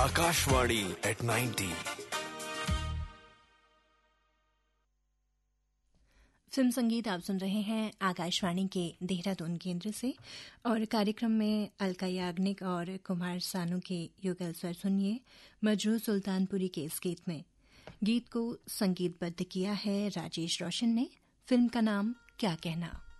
Akashvani at 90। Film संगीत आप सुन रहे हैं आकाशवाणी के देहरादून केंद्र से, और कार्यक्रम में अलका याग्निक और कुमार सानू के युगल स्वर सुनिए मजरू सुल्तानपुरी के इस गीत में। गीत को संगीतबद्ध किया है राजेश रोशन ने। फिल्म का नाम क्या कहना।